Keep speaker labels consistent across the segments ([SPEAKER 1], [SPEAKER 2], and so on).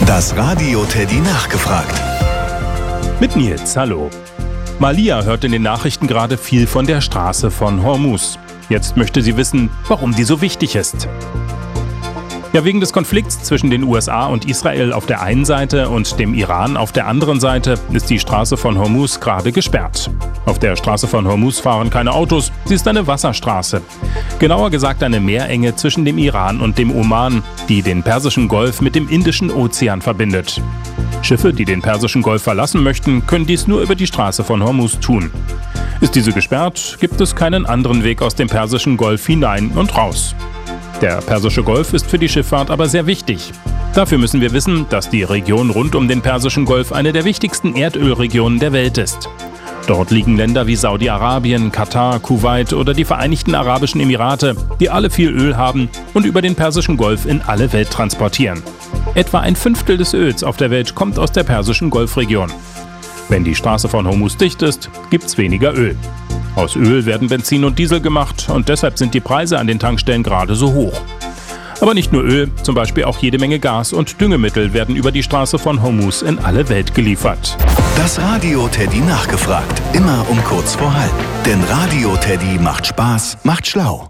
[SPEAKER 1] Das Radio Teddy nachgefragt.
[SPEAKER 2] Mit Nils, hallo. Malia hört in den Nachrichten gerade viel von der Straße von Hormuz. Jetzt möchte sie wissen, warum die so wichtig ist. Ja, wegen des Konflikts zwischen den USA und Israel auf der einen Seite und dem Iran auf der anderen Seite ist die Straße von Hormuz gerade gesperrt. Auf der Straße von Hormuz fahren keine Autos, sie ist eine Wasserstraße. Genauer gesagt eine Meerenge zwischen dem Iran und dem Oman, die den Persischen Golf mit dem Indischen Ozean verbindet. Schiffe, die den Persischen Golf verlassen möchten, können dies nur über die Straße von Hormuz tun. Ist diese gesperrt, gibt es keinen anderen Weg aus dem Persischen Golf hinein und raus. Der Persische Golf ist für die Schifffahrt aber sehr wichtig. Dafür müssen wir wissen, dass die Region rund um den Persischen Golf eine der wichtigsten Erdölregionen der Welt ist. Dort liegen Länder wie Saudi-Arabien, Katar, Kuwait oder die Vereinigten Arabischen Emirate, die alle viel Öl haben und über den Persischen Golf in alle Welt transportieren. Etwa 1/5 des Öls auf der Welt kommt aus der Persischen Golfregion. Wenn die Straße von Hormuz dicht ist, gibt's weniger Öl. Aus Öl werden Benzin und Diesel gemacht und deshalb sind die Preise an den Tankstellen gerade so hoch. Aber nicht nur Öl, zum Beispiel auch jede Menge Gas und Düngemittel werden über die Straße von Hormuz in alle Welt geliefert.
[SPEAKER 1] Das Radio Teddy nachgefragt. Immer um kurz vor halb. Denn Radio Teddy macht Spaß, macht schlau.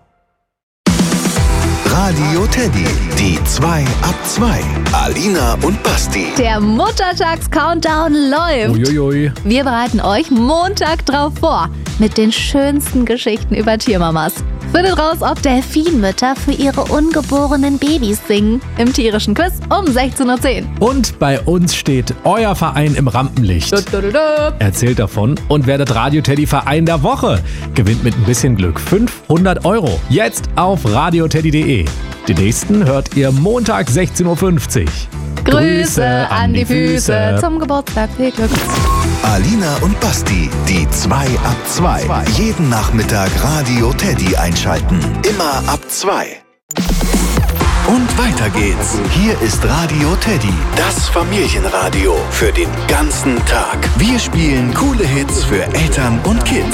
[SPEAKER 1] Radio Teddy, die 2 ab 2. Alina und Basti.
[SPEAKER 3] Der Muttertags-Countdown läuft.
[SPEAKER 4] Uiuiui.
[SPEAKER 3] Wir bereiten euch Montag drauf vor mit den schönsten Geschichten über Tiermamas. Findet raus, ob Delfinmütter für ihre ungeborenen Babys singen. Im tierischen Quiz um 16:10 Uhr.
[SPEAKER 4] Und bei uns steht euer Verein im Rampenlicht. Erzählt davon und werdet Radio Teddy Verein der Woche. Gewinnt mit ein bisschen Glück 500 €. Jetzt auf radioteddy.de. Die nächsten hört ihr Montag 16:50 Uhr.
[SPEAKER 3] Grüße an die Füße zum Geburtstag viel Glück.
[SPEAKER 1] Alina und Basti, die 2 ab 2. Jeden Nachmittag Radio Teddy einschalten. Immer ab 2. Und weiter geht's. Hier ist Radio Teddy, das Familienradio für den ganzen Tag. Wir spielen coole Hits für Eltern und Kids.